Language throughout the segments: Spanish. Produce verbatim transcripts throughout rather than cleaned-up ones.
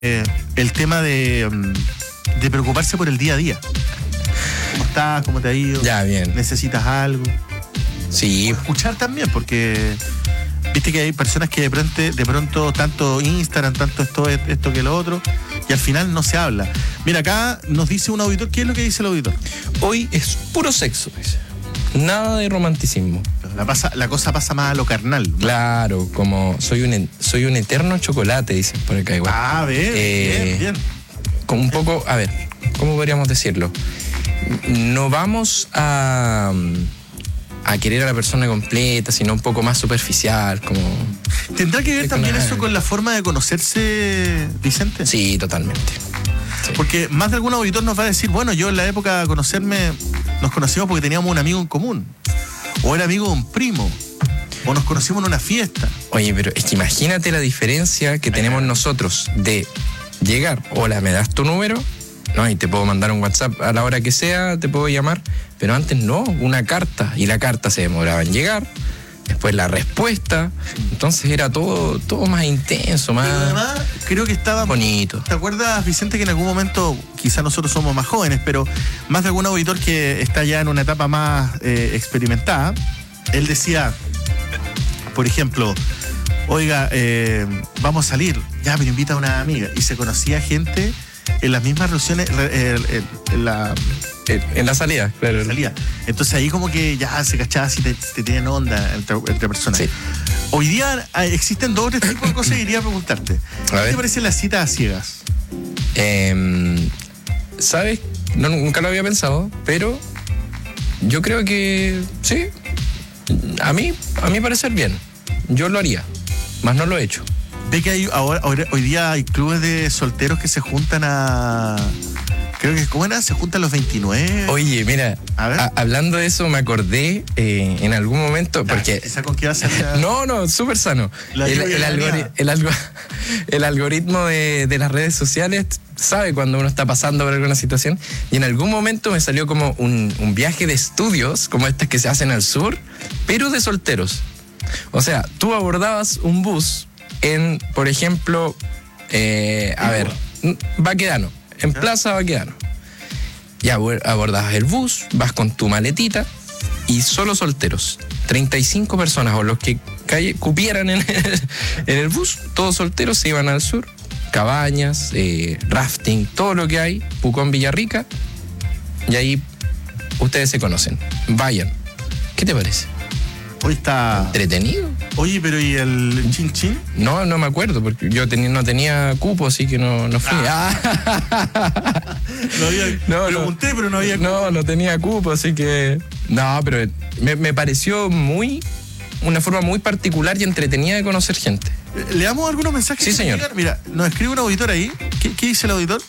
eh, el tema de, de preocuparse por el día a día. ¿Cómo estás? ¿Cómo te ha ido? Ya, bien. ¿Necesitas algo? Sí. O escuchar también, porque viste que hay personas que de pronto, de pronto tanto Instagram, tanto esto, esto que lo otro, y al final no se habla. Mira, acá nos dice un auditor. ¿Qué es lo que dice el auditor? Hoy es puro sexo, dice. Nada de romanticismo. La, pasa, la cosa pasa más a lo carnal, ¿no? Claro, como soy un, soy un eterno chocolate, dicen por acá igual. Ah, bien, eh, bien, bien. Como un poco, a ver, ¿cómo podríamos decirlo? No vamos a, a querer a la persona completa, sino un poco más superficial, como... ¿Tendrá que ver también eso con la forma de conocerse, Vicente? Sí, totalmente. Sí. Porque más de algún auditor nos va a decir, bueno, yo en la época de conocerme, nos conocimos porque teníamos un amigo en común, o era amigo de un primo, o nos conocimos en una fiesta. Oye, pero es que imagínate la diferencia que tenemos nosotros de llegar, hola, ¿me das tu número? No, y te puedo mandar un WhatsApp a la hora que sea, te puedo llamar, pero antes no, una carta, y la carta se demoraba en llegar, después la respuesta, entonces era todo, todo más intenso, más... Y además, creo que estaba... bonito. ¿Te acuerdas, Vicente, que en algún momento, quizás nosotros somos más jóvenes, pero más de algún auditor que está ya en una etapa más eh, experimentada, él decía, por ejemplo, oiga, eh, vamos a salir, ya, pero invita a una amiga, y se conocía gente en las mismas relaciones, eh, en la... En la salida, claro. Salida. Entonces ahí como que ya se cachaba si te, te tienen onda entre, entre personas. Sí. Hoy día existen dos o tres tipos de cosas que quería preguntarte. ¿Qué te parecen las citas a ciegas? Eh, ¿Sabes? No, nunca lo había pensado, pero yo creo que sí. A mí, a mí parecer bien. Yo lo haría, más no lo he hecho. Ve que hay ahora, ahora hoy día hay clubes de solteros que se juntan a... Creo que, ¿cómo era? Se juntan los veintinueve. Oye, mira, a a, hablando de eso me acordé eh, en algún momento, porque... ¿Esa con qué va a ser? La... No, no, súper sano. El, el, algori el, algo el algoritmo de, de las redes sociales sabe cuando uno está pasando por alguna situación, y en algún momento me salió como un, un viaje de estudios, como estos que se hacen al sur, pero de solteros. O sea, tú abordabas un bus en, por ejemplo, eh, a ver, Baquedano. En Plaza Baquedano. Ya abordabas el bus, vas con tu maletita y solo solteros. treinta y cinco personas o los que calle, cupieran en el, en el bus, todos solteros se iban al sur. Cabañas, eh, rafting, todo lo que hay, Pucón, Villarrica. Y ahí ustedes se conocen. Vayan. ¿Qué te parece? Hoy está... ¿Entretenido? Oye, pero ¿y el chin chin? No, no me acuerdo, porque yo tenía, no tenía cupo, así que no, no fui. Ah. no había, no, pregunté, no, pero no había cupo. No, no tenía cupo, así que... No, pero me, me pareció muy... Una forma muy particular y entretenida de conocer gente. ¿Le damos algunos mensajes? Sí, señor. Llegar? Mira, nos escribe un auditor ahí. ¿Qué, qué dice el auditor?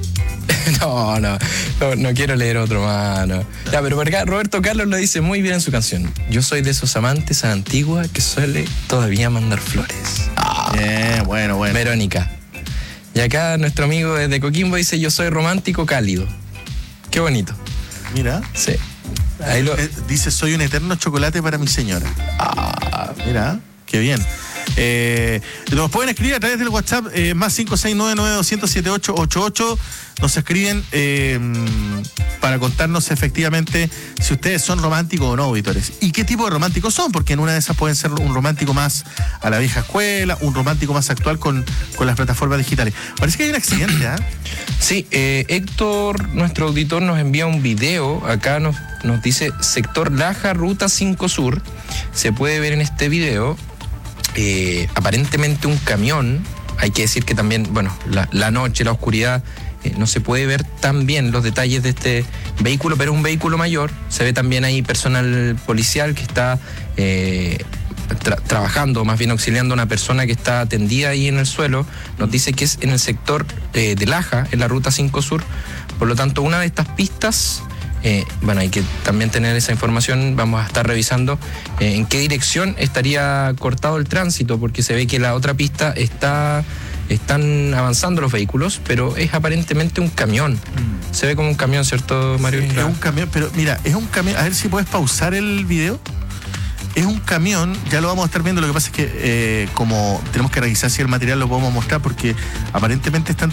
No, no, no, no quiero leer otro más. No. Ya, pero por acá Roberto Carlos lo dice muy bien en su canción. Yo soy de esos amantes a la antigua que suele todavía mandar flores. Ah, bien, bueno, bueno. Verónica. Y acá nuestro amigo desde Coquimbo dice, yo soy romántico cálido. Qué bonito. Mira. Sí. Ahí lo... eh, dice, soy un eterno chocolate para mi señora. Ah, mira, qué bien. Eh, nos pueden escribir a través del WhatsApp eh, más cinco seis nueve nueve dos cero cero siete ocho ocho ocho. Nos escriben eh, para contarnos efectivamente si ustedes son románticos o no, auditores, y qué tipo de románticos son, porque en una de esas pueden ser un romántico más a la vieja escuela, un romántico más actual con, con las plataformas digitales. Parece que hay un accidente, ¿ah? ¿eh? Sí, eh, Héctor, nuestro auditor, nos envía un video. Acá nos, nos dice sector Laja, ruta cinco Sur. Se puede ver en este video eh, aparentemente un camión. Hay que decir que también, bueno, la, la noche, la oscuridad, eh, no se puede ver tan bien los detalles de este vehículo, pero es un vehículo mayor. Se ve también ahí personal policial que está eh, tra trabajando, más bien auxiliando a una persona que está atendida ahí en el suelo. Nos dice que es en el sector eh, de Laja, en la ruta cinco Sur. Por lo tanto, una de estas pistas... Eh, bueno, hay que también tener esa información. Vamos a estar revisando eh, en qué dirección estaría cortado el tránsito, porque se ve que la otra pista está, están avanzando los vehículos, pero es aparentemente un camión. Mm. Se ve como un camión, ¿cierto, Mario? Sí, es un camión, pero mira, es un camión. A ver si puedes pausar el video. es un camión, ya lo vamos a estar viendo, lo que pasa es que eh, como tenemos que revisar si el material lo podemos mostrar porque aparentemente están